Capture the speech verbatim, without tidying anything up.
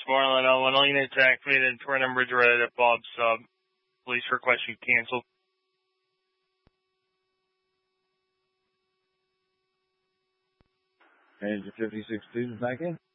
Marlin on one. All units activated. Tour numbers ready at Bob Sub. Police request you canceled. Engine fifty-six two is back in.